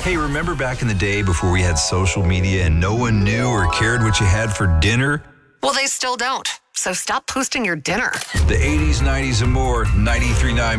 Hey, remember back in the day before we had social media and no one knew or cared what you had for dinner? Well, they still don't. So stop posting your dinner. The 80s, 90s, and more, 93.9